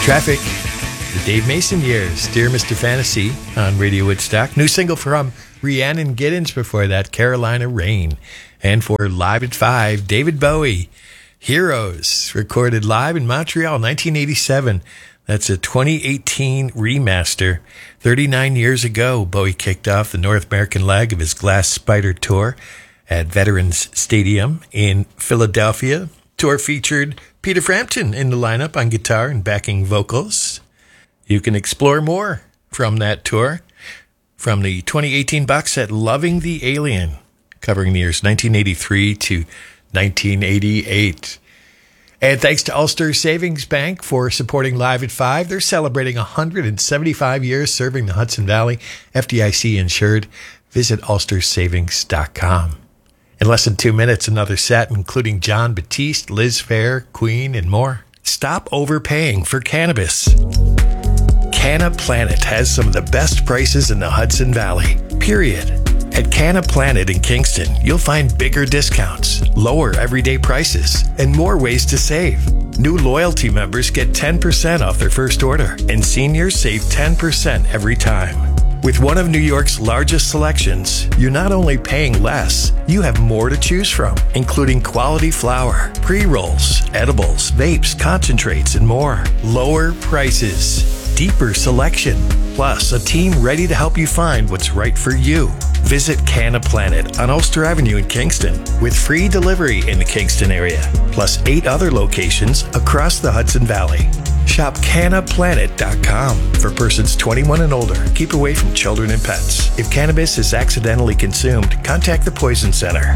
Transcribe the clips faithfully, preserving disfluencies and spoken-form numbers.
Traffic, the Dave Mason Years, Dear Mister Fantasy on Radio Woodstock. New single from Rhiannon Giddens before that, Carolina Rain. And for Live at five, David Bowie, Heroes, recorded live in Montreal, nineteen eighty-seven. That's a twenty eighteen remaster. thirty-nine years ago, Bowie kicked off the North American leg of his Glass Spider tour at Veterans Stadium in Philadelphia. Tour featured Peter Frampton in the lineup on guitar and backing vocals. You can explore more from that tour from the twenty eighteen box set Loving the Alien, covering the years nineteen eighty-three to nineteen eighty-eight. And thanks to Ulster Savings Bank for supporting Live at five. They're celebrating one hundred seventy-five years serving the Hudson Valley, F D I C insured. Visit ulster savings dot com. In less than two minutes, another set, including John Batiste, Liz Phair, Queen, and more. Stop overpaying for cannabis. Canna Planet has some of the best prices in the Hudson Valley, period. At Canna Planet in Kingston, you'll find bigger discounts, lower everyday prices, and more ways to save. New loyalty members get ten percent off their first order, and seniors save ten percent every time. With one of New York's largest selections, you're not only paying less, you have more to choose from, including quality flower, pre-rolls, edibles, vapes, concentrates, and more. Lower prices, deeper selection, plus a team ready to help you find what's right for you. Visit Canna Planet on Ulster Avenue in Kingston with free delivery in the Kingston area, plus eight other locations across the Hudson Valley. Shop canna planet dot com for persons twenty-one and older. Keep away from children and pets. If cannabis is accidentally consumed, contact the Poison Center.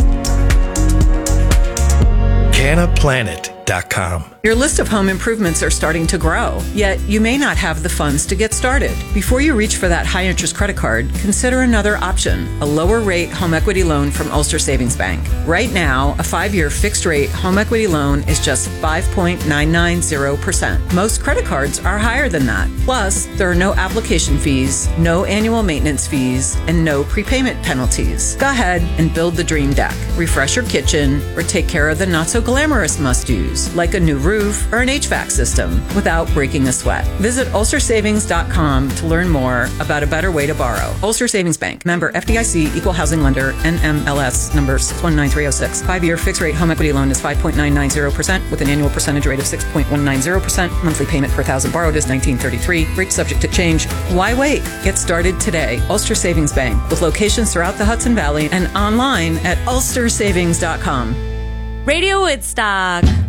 canna planet dot com. Your list of home improvements are starting to grow, yet you may not have the funds to get started. Before you reach for that high-interest credit card, consider another option, a lower-rate home equity loan from Ulster Savings Bank. Right now, a five-year fixed-rate home equity loan is just five point nine nine zero percent. Most credit cards are higher than that. Plus, there are no application fees, no annual maintenance fees, and no prepayment penalties. Go ahead and build the dream deck, refresh your kitchen, or take care of the not-so-glamorous must-dos, like a new roof or an H V A C system, without breaking a sweat. Visit ulster savings dot com to learn more about a better way to borrow. Ulster Savings Bank, member F D I C, equal housing lender, N M L S number six one nine three zero six. Five-year fixed-rate home equity loan is five point nine nine zero percent with an annual percentage rate of six point one nine zero percent. Monthly payment per thousand borrowed is nineteen thirty-three. Rate subject to change. Why wait? Get started today. Ulster Savings Bank, with locations throughout the Hudson Valley and online at ulster savings dot com. Radio Woodstock.